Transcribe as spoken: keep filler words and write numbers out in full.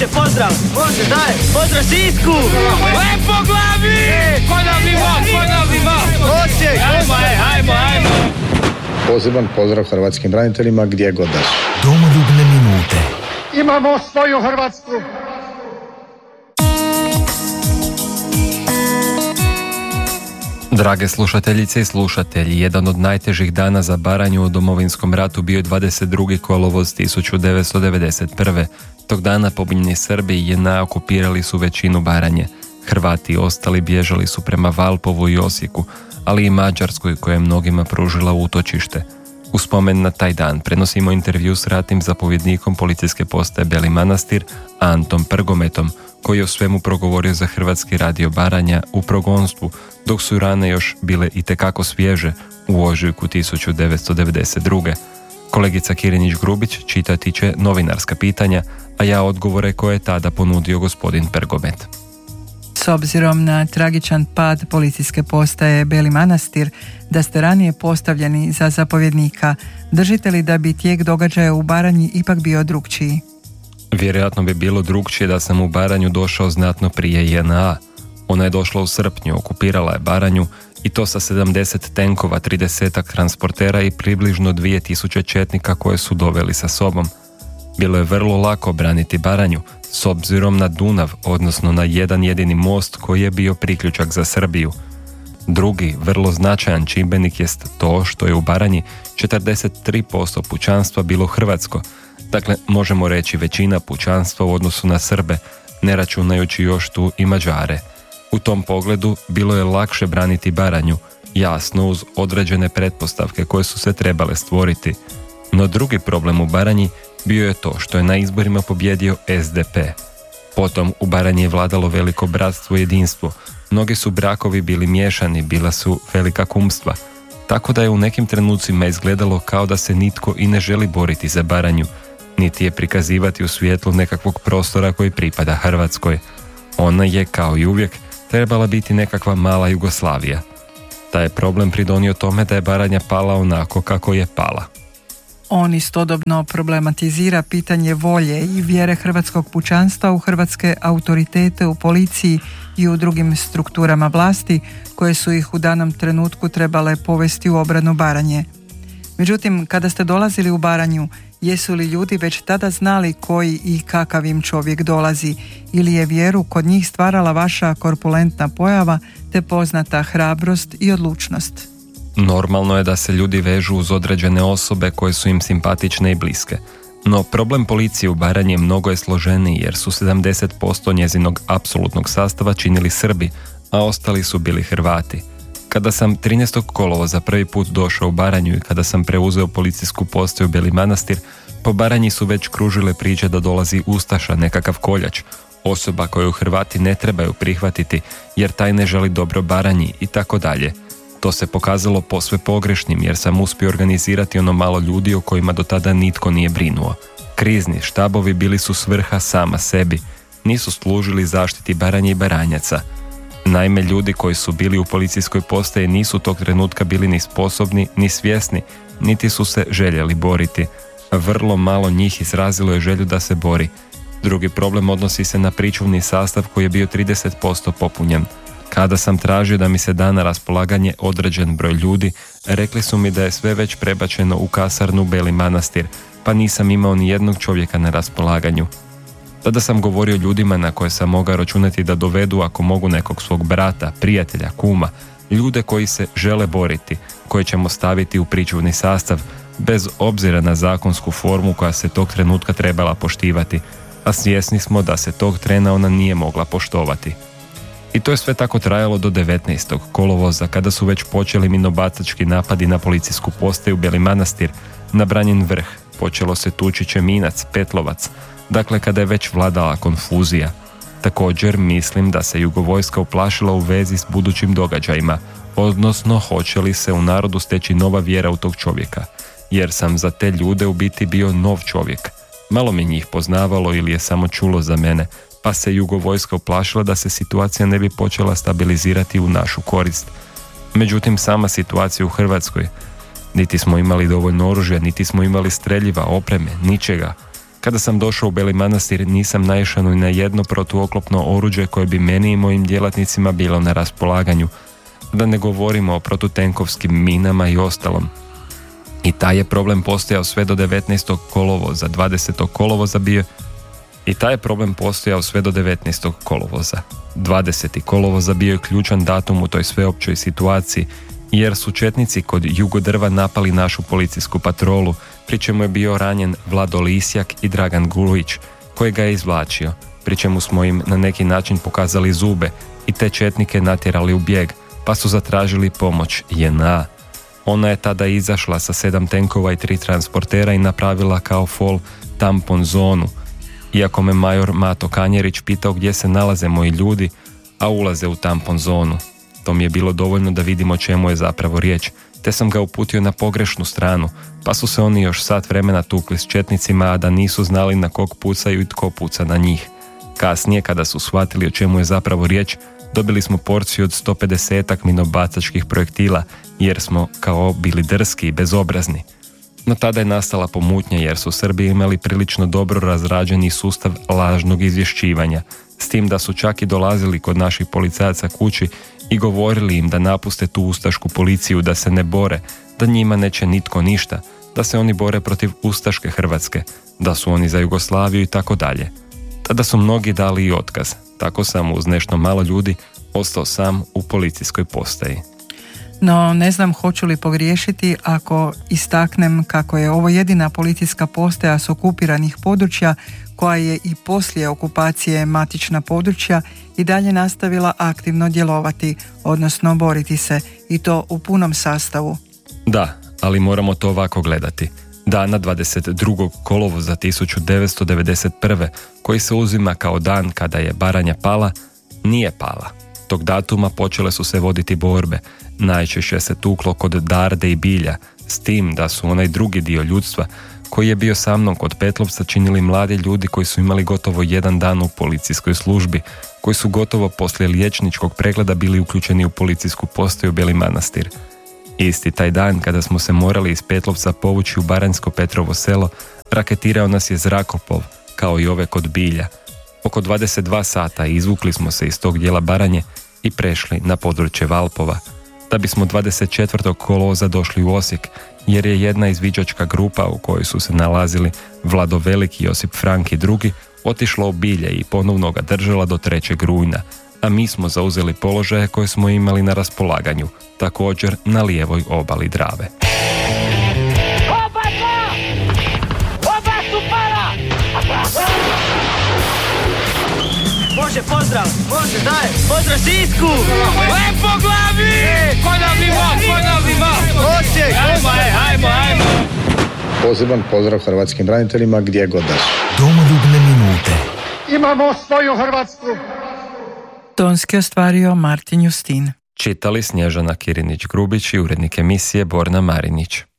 Može, pozdrav! Može, daj! Pozdrav Sisku! Lepo glavi! Ponovni most, ponovni most! Osijek! Hajmo, hajmo, hajmo! Poseban pozdrav hrvatskim braniteljima gdje god da su. Domoljubne minute. Imamo svoju Hrvatsku! Drage slušateljice i slušatelji, jedan od najtežih dana za Baranju u Domovinskom ratu bio je dvadeset drugi kolovoz tisuću devetsto devedeset prve. Tog dana pobunjeni Srbi i J N A okupirali su većinu Baranje. Hrvati i ostali bježali su prema Valpovu i Osijeku, ali i Mađarskoj koja je mnogima pružila utočište. U spomen na taj dan prenosimo intervju s ratnim zapovjednikom policijske postaje Beli Manastir, Antom Prgometom, koji je o svemu progovorio za Hrvatski radio Baranja u progonstvu, dok su rane još bile itekako svježe u ožujku tisuću devetsto devedeset druge. Kolegica Kirinić-Grubić čitati će novinarska pitanja, a ja odgovore koje je tada ponudio gospodin Prgomet. S obzirom na tragičan pad policijske postaje Beli Manastir, da ste ranije postavljeni za zapovjednika, držite li da bi tijek događaja u Baranji ipak bio drukčiji? Vjerojatno bi bilo drukčije da sam u Baranju došao znatno prije J N A. Ona je došla u srpnju, okupirala je Baranju i to sa sedamdeset tenkova, trideset transportera i približno dvije tisuće četnika koje su doveli sa sobom. Bilo je vrlo lako braniti Baranju, s obzirom na Dunav, odnosno na jedan jedini most koji je bio priključak za Srbiju. Drugi, vrlo značajan čimbenik jest to što je u Baranji četrdeset tri posto pučanstva bilo hrvatsko, dakle možemo reći većina pučanstva u odnosu na Srbe, ne računajući još tu i Mađare. U tom pogledu bilo je lakše braniti Baranju, jasno uz određene pretpostavke koje su se trebale stvoriti. No drugi problem u Baranji bio je to što je na izborima pobjedio S D P. Potom u Baranji je vladalo veliko bratstvo i jedinstvo. Mnogi su brakovi bili miješani, bila su velika kumstva. Tako da je u nekim trenucima izgledalo kao da se nitko i ne želi boriti za Baranju, niti je prikazivati u svjetlu nekakvog prostora koji pripada Hrvatskoj. Ona je, kao i uvijek, trebala biti nekakva mala Jugoslavija. Taj je problem pridonio tome da je Baranja pala onako kako je pala. On istodobno problematizira pitanje volje i vjere hrvatskog pučanstva u hrvatske autoritete u policiji i u drugim strukturama vlasti koje su ih u danom trenutku trebale povesti u obranu Baranje. Međutim, kada ste dolazili u Baranju, jesu li ljudi već tada znali koji i kakav im čovjek dolazi, ili je vjeru kod njih stvarala vaša korpulentna pojava te poznata hrabrost i odlučnost? Normalno je da se ljudi vežu uz određene osobe koje su im simpatične i bliske. No problem policije u Baranji mnogo je složeniji jer su sedamdeset posto njezinog apsolutnog sastava činili Srbi, a ostali su bili Hrvati. Kada sam trinaestog kolovoza prvi put došao u Baranju i kada sam preuzeo policijsku postaju Beli Manastir, po Baranji su već kružile priče da dolazi ustaša, nekakav koljač, osoba koju Hrvati ne trebaju prihvatiti jer taj ne želi dobro Baranji i tako dalje. To se pokazalo posve pogrešnim jer sam uspio organizirati ono malo ljudi o kojima do tada nitko nije brinuo. Krizni štabovi bili su svrha sama sebi, nisu služili zaštiti Baranje i Baranjaca. Naime, ljudi koji su bili u policijskoj postaji nisu tog trenutka bili ni sposobni, ni svjesni, niti su se željeli boriti. Vrlo malo njih izrazilo je želju da se bori. Drugi problem odnosi se na pričuvni sastav koji je bio trideset posto popunjen. Kada sam tražio da mi se da na raspolaganje određen broj ljudi, rekli su mi da je sve već prebačeno u kasarnu Beli Manastir, pa nisam imao ni jednog čovjeka na raspolaganju. Tada sam govorio ljudima na koje sam mogao računati da dovedu ako mogu nekog svog brata, prijatelja, kuma, ljude koji se žele boriti, koje ćemo staviti u pričuvni sastav, bez obzira na zakonsku formu koja se tog trenutka trebala poštivati, a svjesni smo da se tog trena ona nije mogla poštovati. I to je sve tako trajalo do devetnaestog kolovoza, kada su već počeli minobacački napadi na policijsku postaju Beli Manastir, na Branjin vrh, počelo se tući Čeminac, Petlovac, dakle kada je već vladala konfuzija. Također mislim da se Jugovojska uplašila u vezi s budućim događajima, odnosno hoće li se u narodu steći nova vjera u tog čovjeka, jer sam za te ljude u biti bio nov čovjek. Malo me njih poznavalo ili je samo čulo za mene, pa se Jugovojska uplašila da se situacija ne bi počela stabilizirati u našu korist. Međutim, sama situacija u Hrvatskoj, niti smo imali dovoljno oružja, niti smo imali streljiva, opreme, ničega. Kada sam došao u Beli Manastir nisam naišao ni na jedno protuoklopno oruđe koje bi meni i mojim djelatnicima bilo na raspolaganju, da ne govorimo o protutenkovskim minama i ostalom. I taj je problem postojao sve do devetnaestog kolovoza, dvadesetog kolovoza bio i taj je problem postojao sve do devetnaestog kolovoza. dvadeseti kolovoza bio je ključan datum u toj sveopćoj situaciji, jer su četnici kod Jugodrva napali našu policijsku patrolu, pri čemu je bio ranjen Vlado Lisjak i Dragan Gulić, koji ga je izvlačio, pri čemu smo im na neki način pokazali zube i te četnike natjerali u bijeg, pa su zatražili pomoć J N A. Ona je tada izašla sa sedam tenkova i tri transportera i napravila kao fol tampon zonu. Iako me major Mato Kanjerić pitao gdje se nalaze moji ljudi, a ulaze u tampon zonu. To mi je bilo dovoljno da vidimo o čemu je zapravo riječ, te sam ga uputio na pogrešnu stranu, pa su se oni još sat vremena tukli s četnicima, a da nisu znali na kog pucaju i tko puca na njih. Kasnije, kada su shvatili o čemu je zapravo riječ, dobili smo porciju od sto pedesetak minobacačkih projektila, jer smo kao bili drski i bezobrazni. No tada je nastala pomutnja jer su Srbi imali prilično dobro razrađeni sustav lažnog izvješćivanja, s tim da su čak i dolazili kod naših policajaca kući i govorili im da napuste tu ustašku policiju, da se ne bore, da njima neće nitko ništa, da se oni bore protiv ustaške Hrvatske, da su oni za Jugoslaviju i tako dalje. Tada su mnogi dali i otkaz, tako sam uz nešto malo ljudi ostao sam u policijskoj postaji. No, ne znam hoću li pogriješiti ako istaknem kako je ovo jedina policijska postaja s okupiranih područja koja je i poslije okupacije matična područja i dalje nastavila aktivno djelovati, odnosno boriti se, i to u punom sastavu. Da, ali moramo to ovako gledati. Dana dvadeset drugog kolovoza tisuću devetsto devedeset prve, koji se uzima kao dan kada je Baranja pala, nije pala. Tog datuma počele su se voditi borbe, najčešće se tuklo kod Darde i Bilja, s tim da su onaj drugi dio ljudstva koji je bio sa mnom kod Petlovca činili mladi ljudi koji su imali gotovo jedan dan u policijskoj službi, koji su gotovo poslije liječničkog pregleda bili uključeni u policijsku postaju Beli Manastir. Isti taj dan kada smo se morali iz Petlovca povući u Baranjsko Petrovo selo, raketirao nas je zrakoplov, kao i ove kod Bilja. Oko dvadeset dva sata izvukli smo se iz tog dijela Baranje i prešli na područje Valpova, da bismo dvadeset četvrtog kolovoza došli u Osijek, jer je jedna izviđačka grupa u kojoj su se nalazili Vlado Veliki, Josip Frank i drugi otišla u Bilje i ponovno ga držala do trećeg rujna, a mi smo zauzeli položaje koje smo imali na raspolaganju, također na lijevoj obali Drave. Oba dva! Oba su pala! Može, pozdrav! Može, daj! Pozdrav Sisku! Lep po glavi! Ko nam ima? Ko nam ima? Osijek! Ajmo, ajmo, ajmo! Poseban pozdrav hrvatskim braniteljima gdje god da su. Domoljubne minute. Imamo svoju Hrvatsku. Tonski ostvario Martin Justin. Čitali Snježana Kirinić-Grubić i urednik emisije Borna Marinić.